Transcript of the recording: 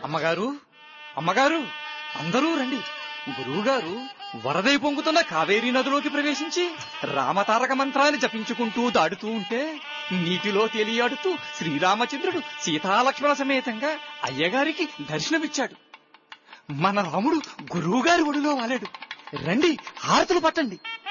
అమ్మగారు, అమ్మగారు, అందరూ రండి. గురువుగారు వరదై పొంగుతున్న కావేరీ నదిలోకి ప్రవేశించి రామతారక మంత్రాన్ని జపించుకుంటూ దాడుతూ ఉంటే నీటిలో తేలియాడుతూ శ్రీరామచంద్రుడు సీతాలక్ష్మణ సమేతంగా అయ్యగారికి దర్శనమిచ్చాడు. మన రాముడు గురువుగారి ఒడిలో వాలాడు. రండి, హారతులు పట్టండి.